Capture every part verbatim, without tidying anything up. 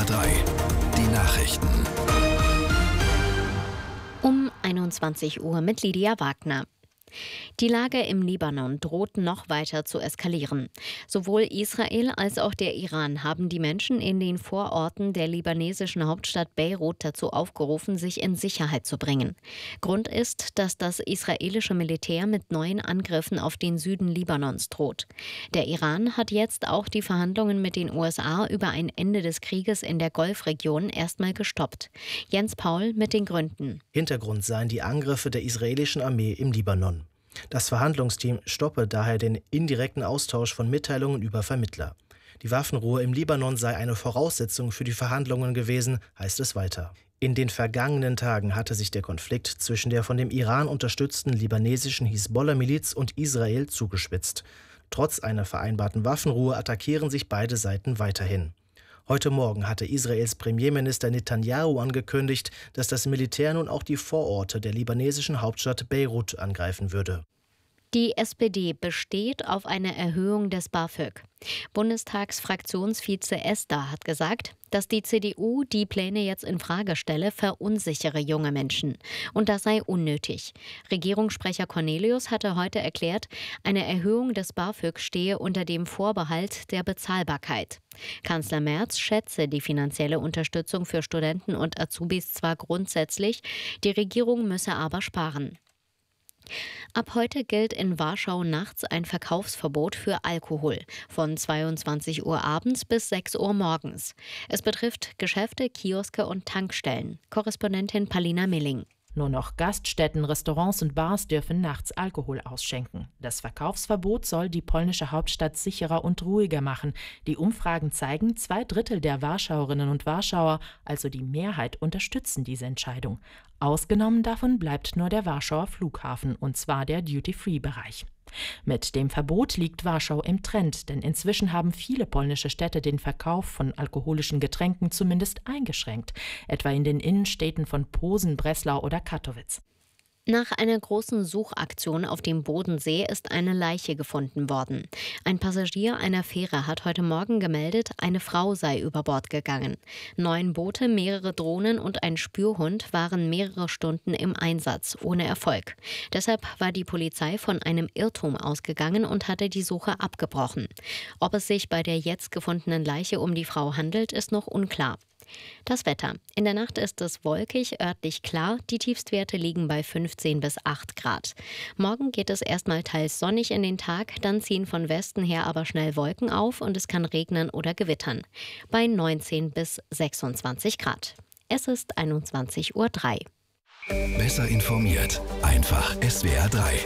R drei, die Nachrichten. Um einundzwanzig Uhr mit Lydia Wagner. Die Lage im Libanon droht noch weiter zu eskalieren. Sowohl Israel als auch der Iran haben die Menschen in den Vororten der libanesischen Hauptstadt Beirut dazu aufgerufen, sich in Sicherheit zu bringen. Grund ist, dass das israelische Militär mit neuen Angriffen auf den Süden Libanons droht. Der Iran hat jetzt auch die Verhandlungen mit den U S A über ein Ende des Krieges in der Golfregion erstmal gestoppt. Jens Paul mit den Gründen. Hintergrund seien die Angriffe der israelischen Armee im Libanon. Das Verhandlungsteam stoppe daher den indirekten Austausch von Mitteilungen über Vermittler. Die Waffenruhe im Libanon sei eine Voraussetzung für die Verhandlungen gewesen, heißt es weiter. In den vergangenen Tagen hatte sich der Konflikt zwischen der von dem Iran unterstützten libanesischen Hisbollah-Miliz und Israel zugespitzt. Trotz einer vereinbarten Waffenruhe attackieren sich beide Seiten weiterhin. Heute Morgen hatte Israels Premierminister Netanyahu angekündigt, dass das Militär nun auch die Vororte der libanesischen Hauptstadt Beirut angreifen würde. Die S P D besteht auf einer Erhöhung des BAföG. Bundestagsfraktionsvize Esther hat gesagt, dass die C D U die Pläne jetzt in Frage stelle, verunsichere junge Menschen. Und das sei unnötig. Regierungssprecher Cornelius hatte heute erklärt, eine Erhöhung des BAföG stehe unter dem Vorbehalt der Bezahlbarkeit. Kanzler Merz schätze die finanzielle Unterstützung für Studenten und Azubis zwar grundsätzlich, die Regierung müsse aber sparen. Ab heute gilt in Warschau nachts ein Verkaufsverbot für Alkohol von zweiundzwanzig Uhr abends bis sechs Uhr morgens. Es betrifft Geschäfte, Kioske und Tankstellen. Korrespondentin Palina Milling. Nur noch Gaststätten, Restaurants und Bars dürfen nachts Alkohol ausschenken. Das Verkaufsverbot soll die polnische Hauptstadt sicherer und ruhiger machen. Die Umfragen zeigen, zwei Drittel der Warschauerinnen und Warschauer, also die Mehrheit, unterstützen diese Entscheidung. Ausgenommen davon bleibt nur der Warschauer Flughafen, und zwar der Duty-Free-Bereich. Mit dem Verbot liegt Warschau im Trend, denn inzwischen haben viele polnische Städte den Verkauf von alkoholischen Getränken zumindest eingeschränkt, etwa in den Innenstädten von Posen, Breslau oder Kattowitz. Nach einer großen Suchaktion auf dem Bodensee ist eine Leiche gefunden worden. Ein Passagier einer Fähre hat heute Morgen gemeldet, eine Frau sei über Bord gegangen. Neun Boote, mehrere Drohnen und ein Spürhund waren mehrere Stunden im Einsatz, ohne Erfolg. Deshalb war die Polizei von einem Irrtum ausgegangen und hatte die Suche abgebrochen. Ob es sich bei der jetzt gefundenen Leiche um die Frau handelt, ist noch unklar. Das Wetter. In der Nacht ist es wolkig, örtlich klar. Die Tiefstwerte liegen bei fünfzehn bis acht Grad. Morgen geht es erstmal teils sonnig in den Tag, dann ziehen von Westen her aber schnell Wolken auf und es kann regnen oder gewittern. Bei neunzehn bis sechsundzwanzig Grad. Es ist einundzwanzig Uhr drei. Besser informiert, einfach S W R drei.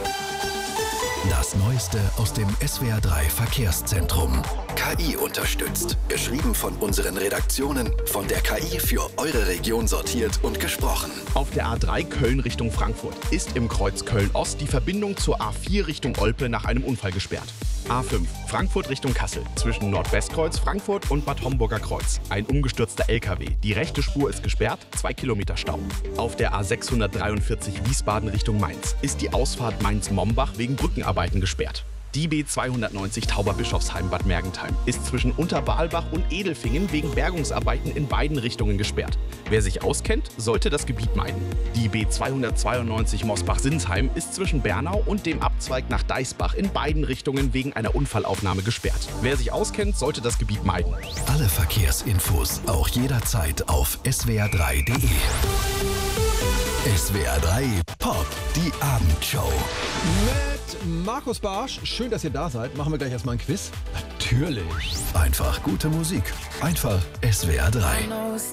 Das Neueste aus dem S W R drei Verkehrszentrum. K I unterstützt. Geschrieben von unseren Redaktionen, von der K I für eure Region sortiert und gesprochen. Auf der A drei Köln Richtung Frankfurt ist im Kreuz Köln-Ost die Verbindung zur A vier Richtung Olpe nach einem Unfall gesperrt. A fünf Frankfurt Richtung Kassel zwischen Nordwestkreuz Frankfurt und Bad Homburger Kreuz. Ein umgestürzter L K W. Die rechte Spur ist gesperrt, zwei Kilometer Stau. Auf der A sechshundertdreiundvierzig Wiesbaden Richtung Mainz ist die Ausfahrt Mainz-Mombach wegen Brückenarbeiten gesperrt. Die B zweihundertneunzig Tauberbischofsheim-Bad Mergentheim ist zwischen Unterbalbach und Edelfingen wegen Bergungsarbeiten in beiden Richtungen gesperrt. Wer sich auskennt, sollte das Gebiet meiden. Die B zweihundertzweiundneunzig Mosbach-Sinsheim ist zwischen Bernau und dem Abzweig nach Deisbach in beiden Richtungen wegen einer Unfallaufnahme gesperrt. Wer sich auskennt, sollte das Gebiet meiden. Alle Verkehrsinfos auch jederzeit auf S W R drei punkt de. S W R drei Pop, die Abendshow. Mit Markus Barsch. Schön, dass ihr da seid. Machen wir gleich erstmal ein Quiz. Natürlich. Einfach gute Musik. Einfach S W R drei.